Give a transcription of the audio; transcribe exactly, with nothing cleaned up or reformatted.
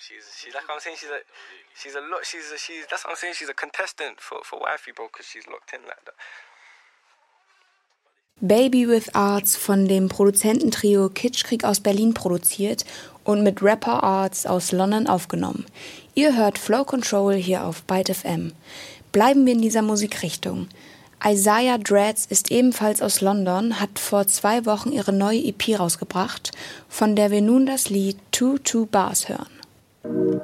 She's she that's what I'm saying. She's a she's a lot. She's a, she's that's what I'm saying. She's a contestant for for Wifey, bro, because she's locked in like that. Baby with Arts von dem Produzententrio Kitschkrieg aus Berlin produziert und mit Rapper Arts aus London aufgenommen. Ihr hört Flow Control hier auf Byte F M. Bleiben wir in dieser Musikrichtung. Isaiah Dreads ist ebenfalls aus London, hat vor zwei Wochen ihre neue E P rausgebracht, von der wir nun das Lied Two Two Bars hören.